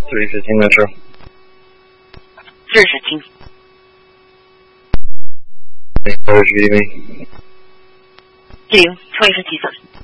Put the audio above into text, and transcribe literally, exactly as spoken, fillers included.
最是听的是最是听。 二十一名。 零，重新说几次。